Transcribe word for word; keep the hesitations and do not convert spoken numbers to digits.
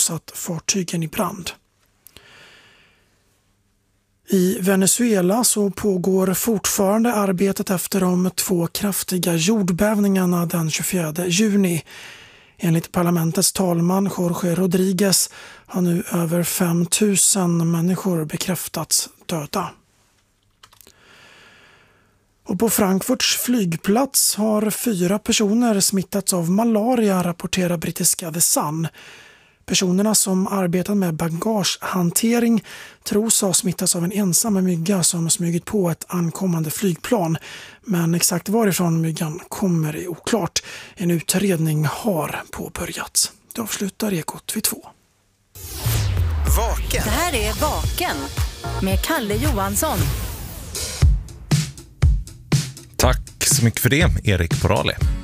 satt fartygen i brand. I Venezuela så pågår fortfarande arbetet efter de två kraftiga jordbävningarna den tjugofjärde juni. Enligt parlamentets talman Jorge Rodriguez har nu över fem tusen människor bekräftats döda. Och på Frankfurts flygplats har fyra personer smittats av malaria, rapporterar brittiska The Sun. Personerna som arbetar med bagagehantering tros ha smittats av en ensam mygga som smugit på ett ankommande flygplan. Men exakt varifrån myggan kommer är oklart. En utredning har påbörjats. Det avslutar Ekot vid två. Vaken. Det här är Vaken med Kalle Johansson. Tack så mycket för det, Erik Porale.